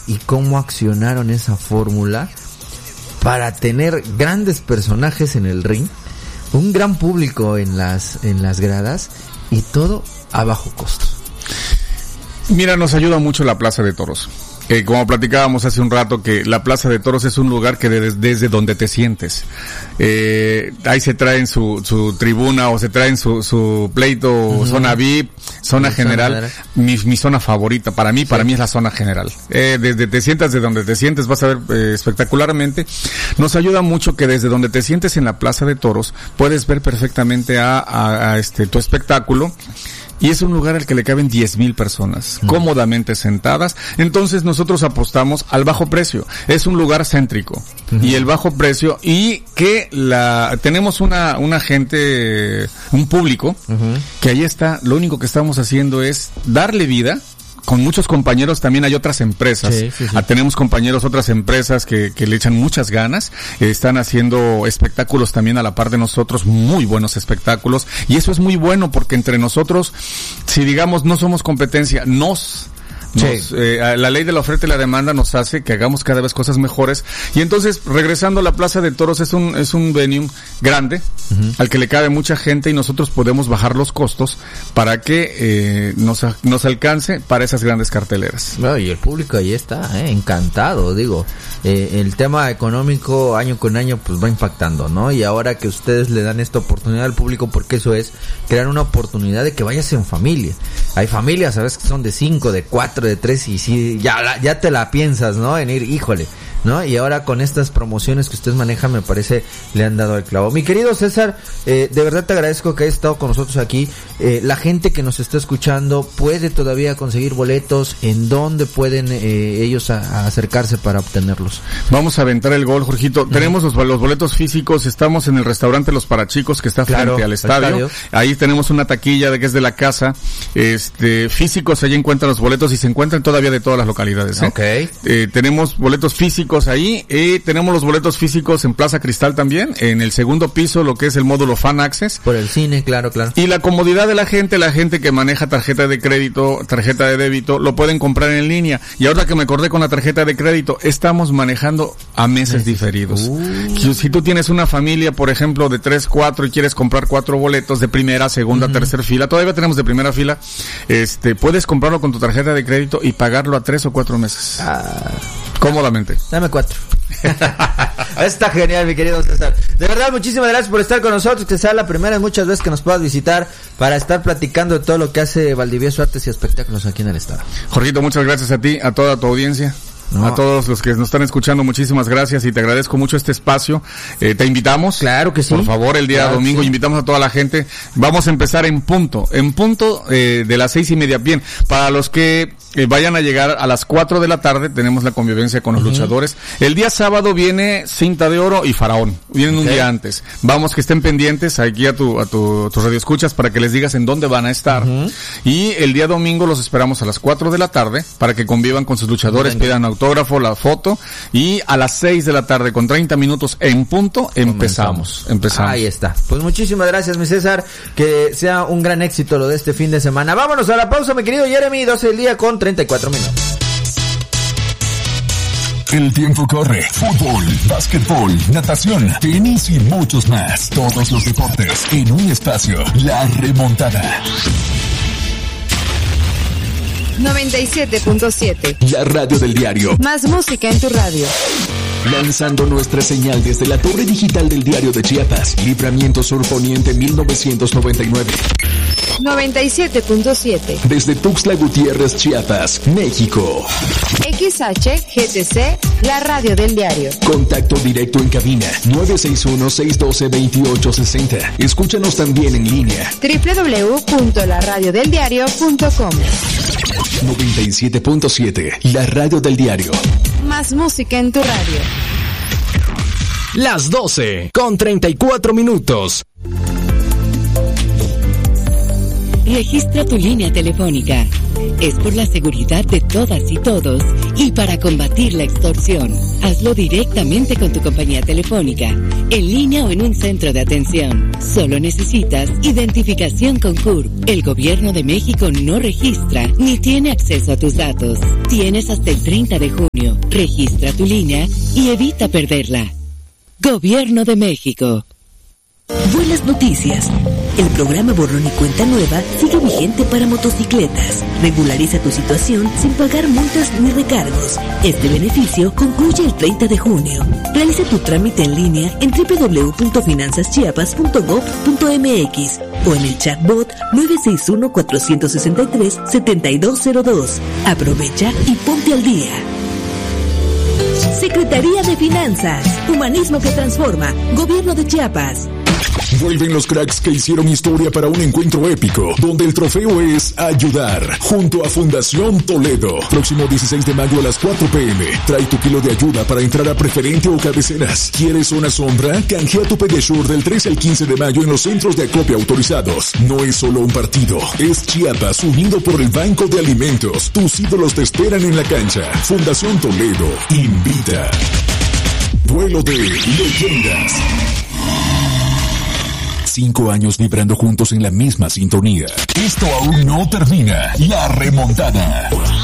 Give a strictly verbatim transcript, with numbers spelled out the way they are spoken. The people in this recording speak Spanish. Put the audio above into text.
y cómo accionaron esa fórmula para tener grandes personajes en el ring, un gran público en las en las gradas y todo a bajo costo. Mira, nos ayuda mucho la Plaza de Toros. Eh, como platicábamos hace un rato, que la Plaza de Toros es un lugar que de, desde donde te sientes. Eh, ahí se traen su, su tribuna o se traen su, su pleito, uh-huh. zona V I P, zona mi general. Zona mi, mi zona favorita, para mí, sí. para mí es la zona general. Eh, desde te sientas de donde te sientes, vas a ver eh, espectacularmente. Nos ayuda mucho que desde donde te sientes en la Plaza de Toros, puedes ver perfectamente a, a, a este, tu espectáculo. Y es un lugar al que le caben diez mil personas, mm. cómodamente sentadas. Entonces nosotros apostamos al bajo precio. Es un lugar céntrico. Mm. Y el bajo precio, y que la, tenemos una, una gente, un público, mm-hmm. que ahí está, lo único que estamos haciendo es darle vida. Con muchos compañeros también hay otras empresas. Sí, sí, sí. Ah, tenemos compañeros, otras empresas que, que le echan muchas ganas. Eh, están haciendo espectáculos también a la par de nosotros, muy buenos espectáculos. Y eso es muy bueno porque entre nosotros, si digamos no somos competencia, nos... Nos, sí. eh, la ley de la oferta y la demanda nos hace que hagamos cada vez cosas mejores. Y entonces, regresando a la Plaza de Toros, es un es un venue grande, uh-huh. al que le cabe mucha gente y nosotros podemos bajar los costos para que eh, nos nos alcance para esas grandes carteleras. Bueno, y el público ahí está, eh, encantado, digo. Eh, el tema económico año con año pues va impactando, ¿no? Y ahora que ustedes le dan esta oportunidad al público, porque eso es crear una oportunidad de que vayas en familia. Hay familias, sabes, que son de cinco, de cuatro, de tres, y sí, ya, ya te la piensas, ¿no? En ir, híjole, ¿no? Y ahora con estas promociones que ustedes manejan, me parece, le han dado el clavo. Mi querido César, eh, de verdad te agradezco que hayas estado con nosotros aquí. Eh, la gente que nos está escuchando puede todavía conseguir boletos. ¿En dónde pueden eh, ellos a, a acercarse para obtenerlos? Vamos a aventar el gol, Jorgito. Uh-huh. Tenemos los, los boletos físicos. Estamos en el restaurante Los Parachicos, que está claro, frente al estadio. estadio. Ahí tenemos una taquilla de que es de la casa. Este, físicos, allí encuentran los boletos y se encuentran todavía de todas las localidades, ¿eh? Okay. Eh, tenemos boletos físicos ahí, y tenemos los boletos físicos en Plaza Cristal también, en el segundo piso, lo que es el módulo Fan Access. Por el cine, claro, claro. Y la comodidad de la gente, la gente que maneja tarjeta de crédito, tarjeta de débito, lo pueden comprar en línea. Y ahora que me acordé con la tarjeta de crédito, estamos manejando a meses, meses. diferidos. Uh. Si tú tienes una familia, por ejemplo, de tres, cuatro y quieres comprar cuatro boletos de primera, segunda, uh-huh. tercera fila, todavía tenemos de primera fila, este, puedes comprarlo con tu tarjeta de crédito y pagarlo a tres o cuatro meses. Ah. Cómodamente. Dame cuatro. Está genial, mi querido César. De verdad, muchísimas gracias por estar con nosotros. Que sea la primera de muchas veces que nos puedas visitar para estar platicando de todo lo que hace Valdivieso Artes y Espectáculos aquí en el estado. Jorgito, muchas gracias a ti, a toda tu audiencia. No. A todos los que nos están escuchando, muchísimas gracias y te agradezco mucho este espacio. Eh, te invitamos. Claro que sí. Por favor, el día claro, domingo, sí. invitamos a toda la gente. Vamos a empezar en punto, en punto eh, de las seis y media. Bien, para los que eh, vayan a llegar a las cuatro de la tarde, tenemos la convivencia con los uh-huh. luchadores. El día sábado viene Cinta de Oro y Faraón. Vienen okay. un día antes. Vamos, que estén pendientes aquí a tu, a tu, tus radioescuchas para que les digas en dónde van a estar. Uh-huh. Y el día domingo los esperamos a las cuatro de la tarde para que convivan con sus luchadores, Venga. pidan autógrafo, la foto. Y a las seis de la tarde con treinta minutos en punto empezamos, empezamos. Ahí está. Pues muchísimas gracias, mi César. Que sea un gran éxito lo de este fin de semana. Vámonos a la pausa, mi querido Jeremy. doce del día con treinta y cuatro minutos. El tiempo corre. Fútbol, básquetbol, natación, tenis y muchos más. Todos los deportes en un espacio. La Remontada. noventa y siete punto siete. La radio del diario. Más música en tu radio. Lanzando nuestra señal desde la torre digital del Diario de Chiapas. Libramiento Sur Poniente mil novecientos noventa y nueve. noventa y siete punto siete. Desde Tuxtla Gutiérrez, Chiapas, México. X H G T C, la radio del diario. Contacto directo en cabina nueve seis uno, seis uno dos, dos ocho seis cero. Escúchanos también en línea doble u doble u doble u punto la radio del diario punto com. noventa y siete punto siete, la radio del diario. Más música en tu radio. Las doce con treinta y cuatro minutos. Registra tu línea telefónica Es por la seguridad de todas y todos y para combatir la extorsión. Hazlo directamente con tu compañía telefónica, en línea o en un centro de atención. Solo necesitas identificación con C U R P. El Gobierno de México no registra ni tiene acceso a tus datos. Tienes hasta el treinta de junio. Registra tu línea y evita perderla. Gobierno de México. Buenas noticias. El programa Borrón y Cuenta Nueva sigue vigente para motocicletas. Regulariza tu situación sin pagar multas ni recargos. Este beneficio concluye el treinta de junio. Realiza tu trámite en línea en doble u doble u doble u punto finanzas chiapas punto gob punto eme equis o en el chatbot nueve seis uno, cuatro seis tres, siete dos cero dos. Aprovecha y ponte al día. Secretaría de Finanzas. Humanismo que transforma. Gobierno de Chiapas. Vuelven los cracks que hicieron historia para un encuentro épico, donde el trofeo es ayudar, junto a Fundación Toledo. Próximo dieciséis de mayo a las cuatro pm. Trae tu kilo de ayuda para entrar a preferente o cabeceras. ¿Quieres una sombra? Canjea tu Pediasure del trece al quince de mayo en los centros de acopio autorizados. No es solo un partido, es Chiapas unido por el Banco de Alimentos. Tus ídolos te esperan en la cancha. Fundación Toledo invita. Duelo de leyendas. Cinco años vibrando juntos en la misma sintonía. Esto aún no termina. La remontada.